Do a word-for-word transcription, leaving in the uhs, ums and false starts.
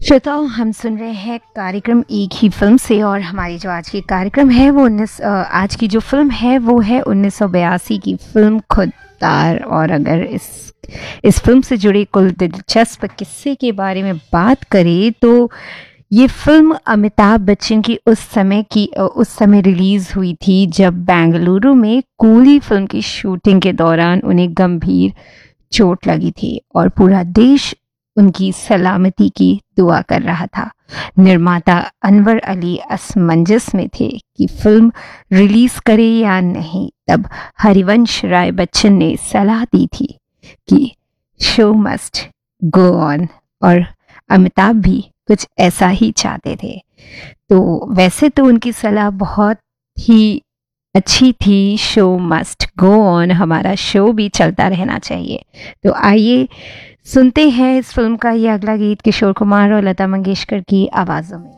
श्रोताओं, हम सुन रहे हैं कार्यक्रम एक ही फिल्म से और हमारी जो आज की कार्यक्रम है वो उन्नीस आज की जो फिल्म है वो है उन्नीस सौ बयासी की फिल्म खुददार। और अगर इस इस फिल्म से जुड़े कुल दिलचस्प किस्से के बारे में बात करें तो ये फिल्म अमिताभ बच्चन की उस समय की उस समय रिलीज़ हुई थी जब बेंगलुरु में कूली फिल्म की शूटिंग के दौरान उन्हें गंभीर चोट लगी थी और पूरा देश उनकी सलामती की दुआ कर रहा था। निर्माता अनवर अली असमंजस में थे कि फिल्म रिलीज करे या नहीं। तब हरिवंश राय बच्चन ने सलाह दी थी कि शो मस्ट गो ऑन, और अमिताभ भी कुछ ऐसा ही चाहते थे। तो वैसे तो उनकी सलाह बहुत ही अच्छी थी, शो मस्ट गो ऑन, हमारा शो भी चलता रहना चाहिए। तो आइए सुनते हैं इस फिल्म का ये अगला गीत किशोर कुमार और लता मंगेशकर की आवाज़ों में।